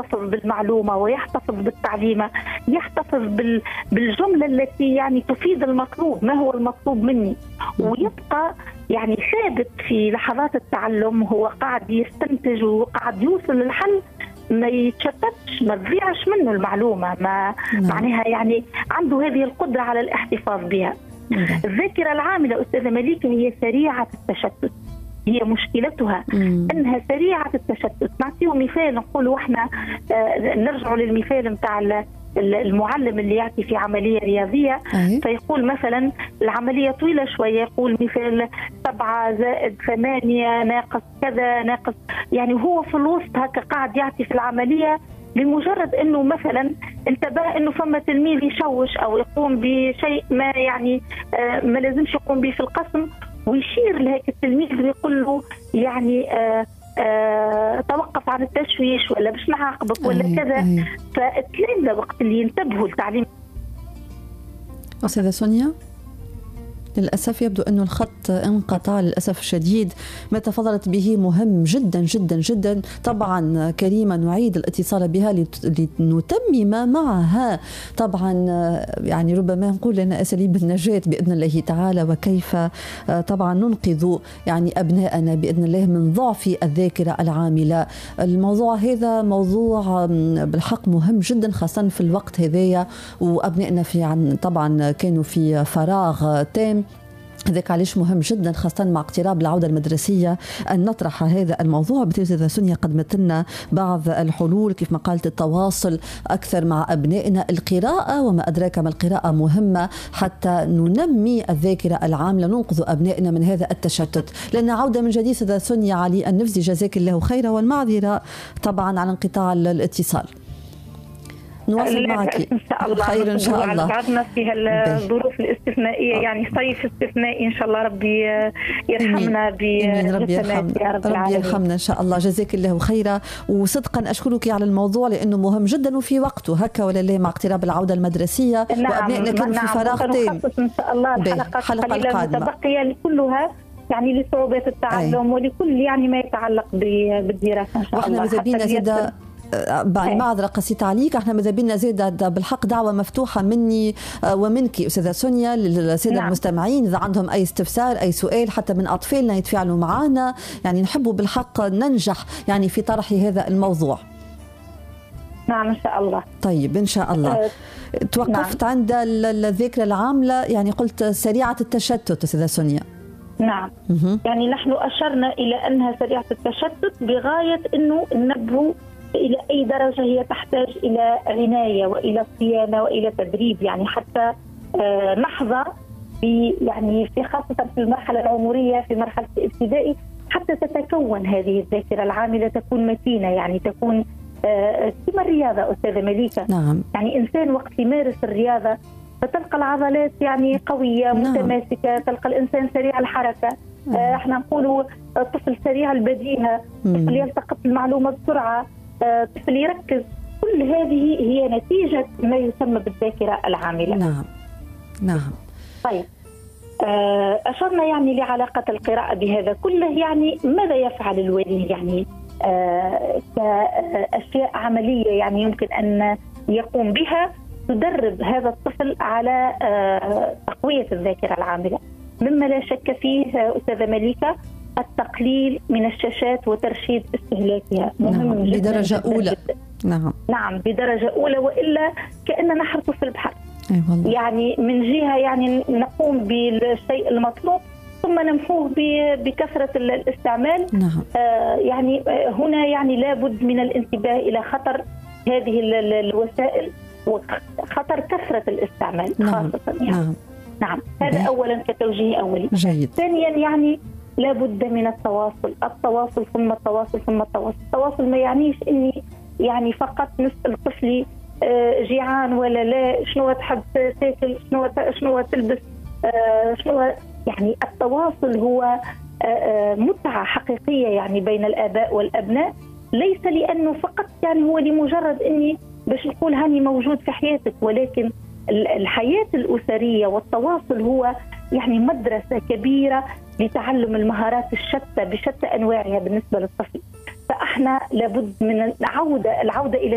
يحتفظ بالمعلومة ويحتفظ بالتعليمة، يحتفظ بالجملة التي يعني تفيد المطلوب، ما هو المطلوب مني، ويبقى يعني ثابت في لحظات التعلم، هو قاعد يستنتج وقاعد يوصل للحل، ما يتشتتش، ما تضيعش منه المعلومة، ما معناها يعني عنده هذه القدرة على الاحتفاظ بها. الذاكرة العاملة أستاذة مليكة هي سريعة التشتت، هي مشكلتها أنها سريعة التشتت. نعطيه مثال، نقول احنا نرجع للمثال متاع المعلم اللي يعطي في عملية رياضية فيقول مثلا العملية طويلة شوية، يقول مثال 7 زائد 8 ناقص كذا ناقص، يعني هو في الوسط هكا قاعد يعطي في العملية، لمجرد انه مثلا انتبه انه فما تلميذ يشوش او يقوم بشيء ما يعني ما لازمش يقوم به في القسم، ويشير لهيك التلميذ ويقول له يعني توقف عن التشويش ولا باش نعاقبك ولا كذا. فالتلامذة وقت اللي ينتبهوا لتعليم. أستاذة سونيا، للأسف يبدو أن الخط انقطع للأسف الشديد. ما تفضلت به مهم جدا جدا جدا. طبعا كريمة نعيد الاتصال بها لنتمم معها طبعا يعني ربما نقول لنا أساليب النجاة بإذن الله تعالى، وكيف طبعا ننقذ يعني أبناءنا بإذن الله من ضعف الذاكرة العاملة. الموضوع هذا موضوع بالحق مهم جدا، خاصة في الوقت هذايا وأبنائنا في طبعا كانوا في فراغ تام. ذاك علاش مهم جدا خاصة مع اقتراب العودة المدرسية أن نطرح هذا الموضوع. بالتالي سونيا قدمت لنا بعض الحلول، كيف ما قالت التواصل أكثر مع أبنائنا، القراءة وما أدراك ما القراءة مهمة حتى ننمي الذاكرة العاملة، ننقذ أبنائنا من هذا التشتت. لأن عودة من جديد سيدة سونيا علي النفسي، جزاك الله خيرا، والمعذرة طبعا على انقطاع الاتصال. نواصل معك إن شاء الله. خير إن شاء الله. بعدنا في الظروف الاستثنائية، يعني صيف استثنائي إن شاء الله، ربي يرحمنا ربي يرحمنا إن شاء الله. جزاك الله خيرا، وصدقا أشكرك على الموضوع لأنه مهم جدا وفي وقته هكا ولا لا مع اقتراب العودة المدرسية. وأبنائنا كانوا في فراغ تام. إن شاء الله الحلقة المتبقية كلها يعني لصعوبات التعلم ولكل يعني ما يتعلق بالدراسة إن شاء الله. وإحنا ماذا بينا زيادة معذرة قصيت عليك، احنا ماذا بينا زيادة بالحق دعوة مفتوحة مني ومنك أستاذة سونيا للسادة المستمعين، إذا عندهم أي استفسار أي سؤال حتى من أطفالنا يتفاعلوا معنا، يعني نحبوا بالحق ننجح يعني في طرح هذا الموضوع. نعم إن شاء الله. طيب إن شاء الله. توقفت عند الذاكرة العاملة، يعني قلت سريعة التشتت أستاذة سونيا. نعم يعني نحن أشرنا إلى أنها سريعة التشتت بغاية أنه ننبه إلى أي درجة هي تحتاج إلى عناية وإلى صيانة وإلى تدريب، يعني حتى نحظى يعني في خاصة في المرحلة العمرية في مرحلة الابتدائي حتى تتكون هذه الذاكرة العاملة، تكون متينة، يعني تكون كما الرياضة أستاذة مليكة. نعم. يعني إنسان وقت يمارس الرياضة فتلقى العضلات يعني قوية متماسكة، تلقى الإنسان سريع الحركة. احنا نقولوا طفل سريع البديهة، طفل يلتقط المعلومة بسرعة، طفل يركز. كل هذه هي نتيجة ما يسمى بالذاكرة العاملة. نعم. طيب أشرنا يعني لعلاقة القراءة بهذا كله، يعني ماذا يفعل الوالي يعني كأشياء عملية يعني يمكن أن يقوم بها تدرب هذا الطفل على تقوية الذاكرة العاملة. مما لا شك فيه أستاذة مليكة التقليل من الشاشات وترشيد استهلاكها مهم جدا بدرجة أولى. نعم بدرجة أولى، وإلا كأننا نحرث في البحر. يعني من جهة يعني نقوم بالشيء المطلوب ثم نمحوه بكثرة الاستعمال. يعني هنا يعني لابد من الانتباه إلى خطر هذه الوسائل وخطر كثرة الاستعمال خاصة. يعني نعم هذا أولا كتوجيه أولي. جيد. ثانيا يعني لابد من التواصل ثم التواصل ثم التواصل. التواصل ما يعنيش إني يعني فقط نسأل طفلي جيعان ولا لا، شنو تحب تاكل، شنو تلبس، شنو. يعني التواصل هو متعة حقيقية يعني بين الآباء والأبناء، ليس لأنه فقط يعني هو لمجرد إني باش نقول هاني موجود في حياتك، ولكن الحياة الأسرية والتواصل هو يعني مدرسة كبيرة لتعلم المهارات الشتى بشتى أنواعها بالنسبة للطفل. فإحنا لابد من العودة إلى